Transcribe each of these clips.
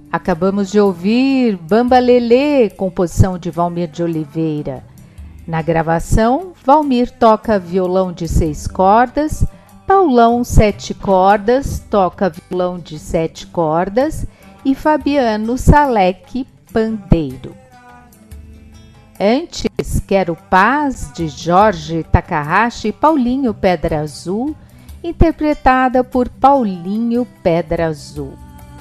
Acabamos de ouvir Bambalelê, composição de Valmir de Oliveira. Na gravação, Valmir toca violão de 6 cordas, Paulão 7 cordas, toca violão de 7 cordas e Fabiano Salek, pandeiro. Antes, Quero Paz, de Jorge Takahashi e Paulinho Pedra Azul, interpretada por Paulinho Pedra Azul.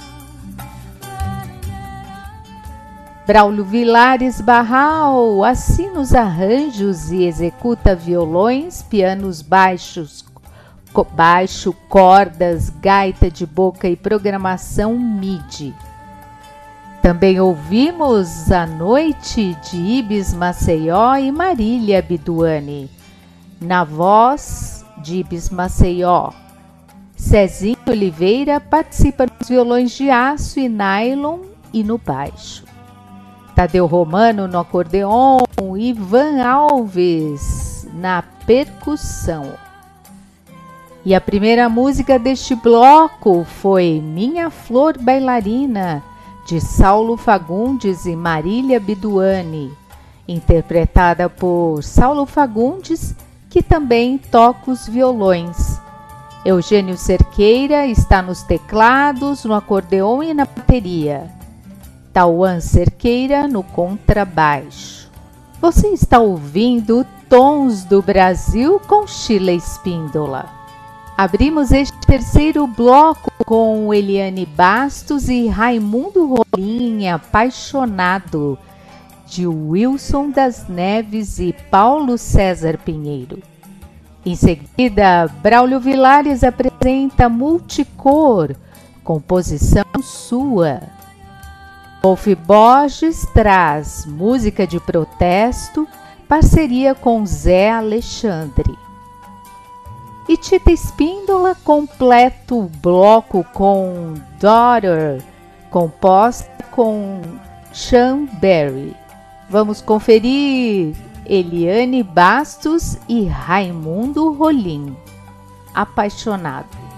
Braulio Vilares Barral assina os arranjos e executa violões, pianos baixos, baixo, cordas, gaita de boca e programação MIDI. Também ouvimos A Noite de Ibis Maceió e Marília Biduani, na voz de Ibis Maceió. Cezinho Oliveira participa nos violões de aço e nylon e no baixo. Tadeu Romano no acordeon, Ivan Alves na percussão. E a primeira música deste bloco foi Minha Flor Bailarina, de Saulo Fagundes e Marília Biduani, interpretada por Saulo Fagundes, que também toca os violões. Eugênio Cerqueira está nos teclados, no acordeon e na bateria. Tauan Cerqueira no contrabaixo. Você está ouvindo Tons do Brasil com Sheila Espíndola. Abrimos este terceiro bloco com Eliane Bastos e Raimundo Rolim, Apaixonado, de Wilson das Neves e Paulo César Pinheiro. Em seguida, Braulio Vilares apresenta Multicor, composição sua. Wolf Borges traz Música de Protesto, parceria com Zé Alexandre. E Tita Espíndola completa o bloco com Daughter, composta com Sean Berry. Vamos conferir Eliane Bastos e Raimundo Rolim, Apaixonado.